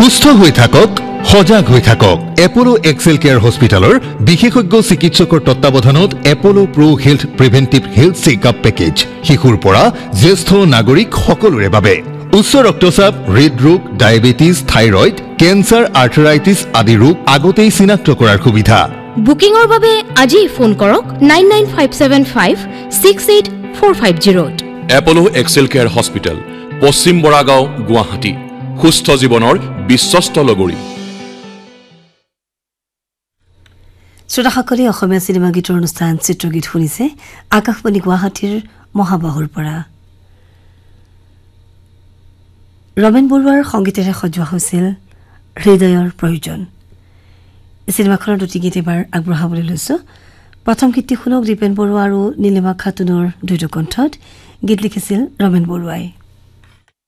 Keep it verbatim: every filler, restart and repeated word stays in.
সুস্থ হৈ থাকক সজাগ হৈ থাকক এপোলো এক্সেল কেয়াৰ হস্পিটালৰ বিশেষজ্ঞ চিকিৎসকৰ তত্ত্বাৱধানত Apollo pro health প্ৰিভেন্টিভ health checkup package শিশুৰ পৰা জ্যেষ্ঠ নাগৰিক সকলোৰে বাবে উচ্চ ৰক্তচাপ হৃদৰোগ ডায়াবেটিস থাইৰয়েড কেন্সাৰ আৰ্থৰাইটিস আদি ৰোগ আগতেই চিনাক্ত কৰাৰ সুবিধা বুকিংৰ বাবে আজি ফোন কৰক nine nine five seven five six eight four five zero Apollo Excel care hospital পশ্চিম বৰাগাঁও গুৱাহাটী সুস্থ জীৱনৰ বিশ্বস্ত লগৰী শ্ৰোতাসকলে অসমীয়া চিনেমা গীতৰ অনুষ্ঠান চিত্ৰগীত শুনিছে আকাশবাণী গুৱাহাটীৰ মহাবাহুৰ পৰা ৰমেন বৰুৱাৰ সংগীতেৰে সজোৱা হৈছিল হৃদয়ৰ প্ৰয়োজন চিনেমাখনৰ দুটি গীত এবাৰ আগবঢ়াবলৈ লৈছো প্ৰথম গীতটি শুনক দীপেন বৰুৱা আৰু নীলিমা খাতুনৰ দুইটা কণ্ঠত গীত লিখিছিল ৰমেন বৰুৱাই